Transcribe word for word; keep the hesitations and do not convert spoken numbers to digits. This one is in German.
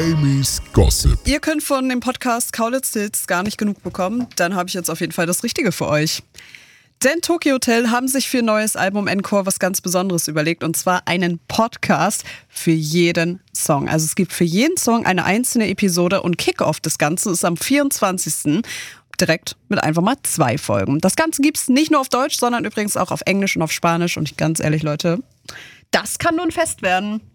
Amy's Gossip. Ihr könnt von dem Podcast Kaulitz Hills gar nicht genug bekommen. Dann habe ich jetzt auf jeden Fall das Richtige für euch. Denn Tokio Hotel haben sich für ihr neues Album Encore was ganz Besonderes überlegt. Und zwar einen Podcast für jeden Song. Also es gibt für jeden Song eine einzelne Episode und Kickoff des Ganzen ist am vierundzwanzigsten direkt mit einfach mal zwei Folgen. Das Ganze gibt es nicht nur auf Deutsch, sondern übrigens auch auf Englisch und auf Spanisch. Und ganz ehrlich, Leute, das kann nun fest werden.